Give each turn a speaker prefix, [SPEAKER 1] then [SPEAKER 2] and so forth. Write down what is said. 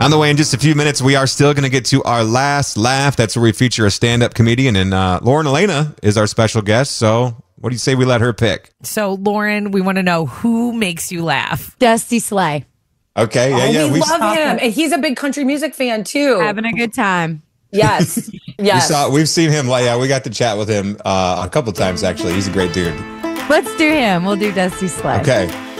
[SPEAKER 1] On the way in just a few minutes, we are still going to get to our last laugh. That's where we feature a stand-up comedian, and Lauren Elena is our special guest. So what do you say we let her pick?
[SPEAKER 2] So, Lauren, we want to know who makes you laugh.
[SPEAKER 3] Dusty Slay.
[SPEAKER 1] Okay, yeah.
[SPEAKER 4] We love him. And he's a big country music fan, too.
[SPEAKER 3] Having a good time.
[SPEAKER 4] Yes. Yes.
[SPEAKER 1] We've seen him. We got to chat with him a couple times, actually. He's a great dude.
[SPEAKER 3] Let's do him. We'll do Dusty Slay.
[SPEAKER 1] Okay.